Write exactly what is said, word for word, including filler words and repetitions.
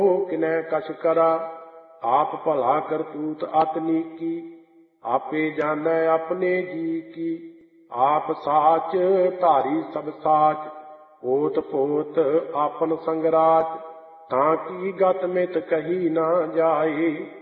किनै कछ करा। आप भला करतूत अत नीकी, आपे जानै अपने जी की। आप साच धारी सब साच, ओत पोत आपन संगराच। ताकि गत मित कही ना जाए,